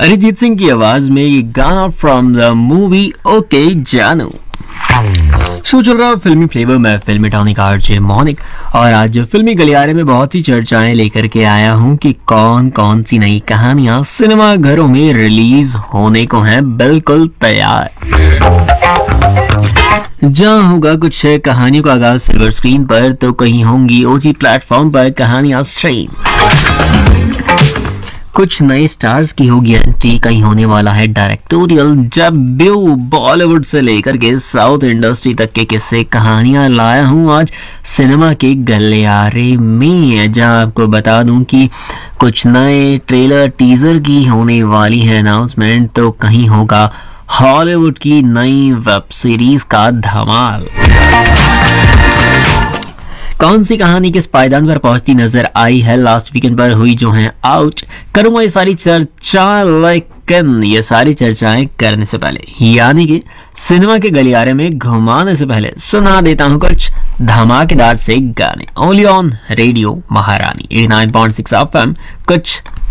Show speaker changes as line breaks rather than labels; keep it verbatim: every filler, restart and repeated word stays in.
अरिजीत सिंह की आवाज में ये गाना फ्रॉम द मूवी ओके जानू। शो चल रहा है फिल्मी फ्लेवर में, फिल्मी टॉनिक आरजे मॉनिक, और आज फिल्मी गलियारे में बहुत सी चर्चाएं लेकर के आया हूं कि कौन कौन सी नई कहानियां सिनेमा घरों में रिलीज होने को हैं बिल्कुल तैयार। जहां होगा कुछ कहानियों का आगाज सिल्वर स्क्रीन पर, तो कहीं होंगी ओटी प्लेटफॉर्म पर कहानियां स्ट्रीम। कुछ नए स्टार्स की होगी एंट्री, कहीं होने वाला है डायरेक्टोरियल डेब्यू। बॉलीवुड से लेकर के साउथ इंडस्ट्री तक के किस्से कहानियां लाया हूं आज सिनेमा के गलियारे में। जहां आपको बता दूं कि कुछ नए ट्रेलर टीजर की होने वाली है अनाउंसमेंट, तो कहीं होगा हॉलीवुड की नई वेब सीरीज का धमाल। कौन सी कहानी किस पायदान पर पहुंचती नजर आई है लास्ट वीकेंड पर हुई जो है आउट, करूंगा ये सारी चर्चा, लेकिन ये सारी चर्चाएं करने से पहले यानी कि सिनेमा के गलियारे में घुमाने से पहले सुना देता हूं कुछ धमाकेदार से गाने। ओनली ऑन रेडियो महारानी eighty nine point six F M, कुछ